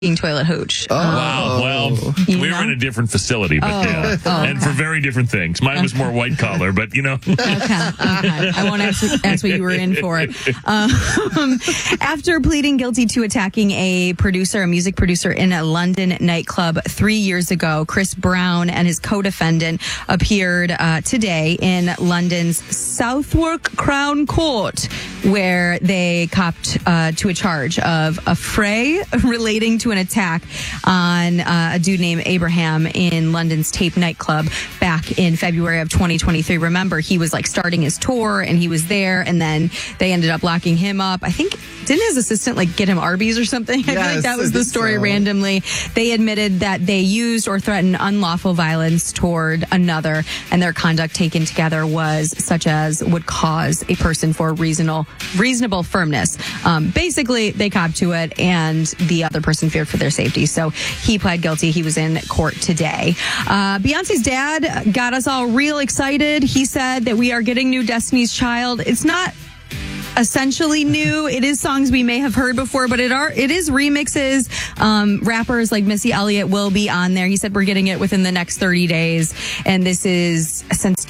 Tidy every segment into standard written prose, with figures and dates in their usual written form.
toilet hooch. Wow. Well, we were in a different facility, but and for very different things. Mine was more white collar, but Okay. I won't ask what you were in for. After pleading guilty to attacking a music producer in a London nightclub 3 years ago, Chris Brown and his co-defendant appeared today in London's Southwark Crown Court, where they copped to a charge of a fray relating to an attack on a dude named Abraham in London's Tape nightclub back in February of 2023. Remember, he was like starting his tour and he was there, and then they ended up locking him up. I think, didn't his assistant like get him Arby's or something? I feel like that was the story randomly. They admitted that they used or threatened unlawful violence toward another, and their conduct taken together was such as would cause a person for reasonable firmness. Basically, they copped to it, and the other person feared for their safety. So he pled guilty. He was in court today. Beyonce's dad got us all real excited. He said that we are getting new Destiny's Child. It's not essentially new. It is songs we may have heard before, but it is remixes. Rappers like Missy Elliott will be on there. He said we're getting it within the next 30 days. And this is since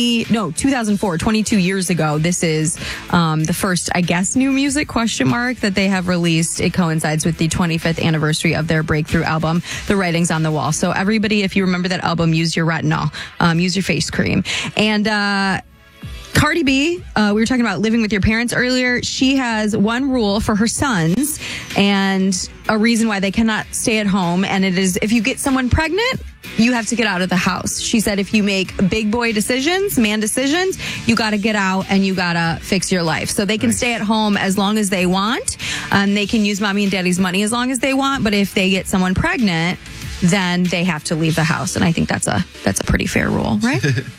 2004, 22 years ago. This is the first, I guess, new music ? That they have released. It coincides with the 25th anniversary of their breakthrough album, The Writing's on the Wall. So everybody, if you remember that album, use your retinol, use your face cream. And Cardi B, we were talking about living with your parents earlier. She has one rule for her sons and a reason why they cannot stay at home. And it is, if you get someone pregnant, you have to get out of the house. She said if you make big boy decisions, man decisions, you got to get out and you got to fix your life. So they can stay at home as long as they want. They can use mommy and daddy's money as long as they want. But if they get someone pregnant, then they have to leave the house. And I think that's a pretty fair rule, right?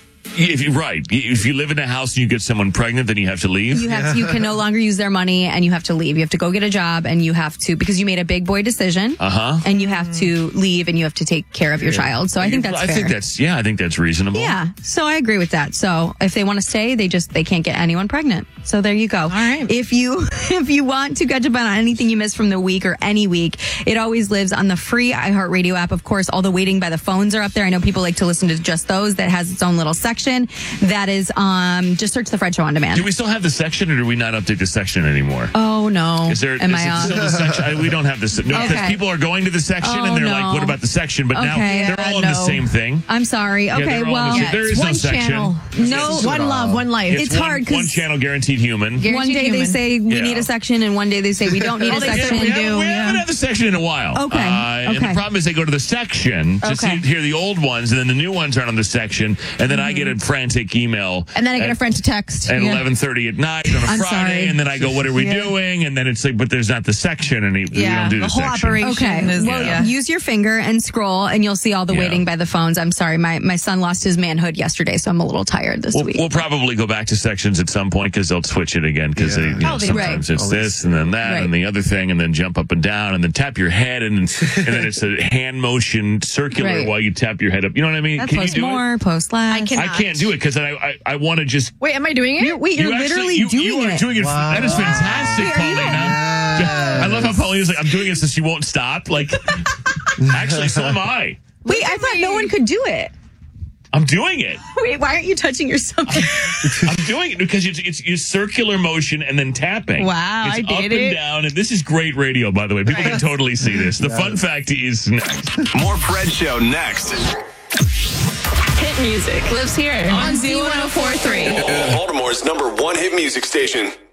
If you live in a house and you get someone pregnant, then you have to leave. You can no longer use their money, and you have to leave. You have to go get a job, and you have to, because you made a big boy decision. And you have to leave, and you have to take care of your child. So I think that's fair. I think that's reasonable. Yeah. So I agree with that. So if they want to stay, they can't get anyone pregnant. So there you go. All right. If you want to catch up on anything you missed from the week or any week, it always lives on the free iHeartRadio app. Of course, all the Waiting by the Phones are up there. I know people like to listen to just those. That has its own little section. That is, just search the Fred Show on Demand. Do we still have the section, or do we not update the section anymore? Oh, no. Am I on? Still the section? We don't have this. No, because people are going to the section and they're like, what about the section? But now they're all in the same thing. I'm sorry. Okay, there is no section. Channel. No. One love, one life. It's hard because one channel, guaranteed human. One day they say we need a section, and one day they say we don't need a section. We haven't had the section in a while. Okay. And the problem is they go to the section to hear the old ones, and then the new ones aren't on the section, and then I get a frantic email. And then I get a frantic text. At 11:30 at night on a Friday, sorry. and then I go, what are we doing? And then it's like, but there's not the section, and we don't do the whole section. operation use your finger and scroll, and you'll see all the Waiting by the Phones. I'm sorry, my son lost his manhood yesterday, so I'm a little tired this week. We'll probably go back to sections at some point because they'll switch it again because sometimes it's this and then that and the other thing, and then jump up and down and then tap your head and then it's a hand motion circular while you tap your head up. You know what I mean? Can post you do more, post less? I can't do it because I want to just. Wait, am I doing it? You're literally doing it. You are doing it. Wow. That is fantastic, Paulina. I love how Paulina's like, I'm doing it so she won't stop. Like, actually, so am I. Wait, I thought no one could do it. I'm doing it. Wait, why aren't you touching your stomach? I'm doing it because it's circular motion and then tapping. Wow, it's I did up and down, and this is great radio, by the way. People can totally see this. The fun fact is next. More Fred Show next. Hit music lives here on Z1043. Baltimore's #1 hit music station.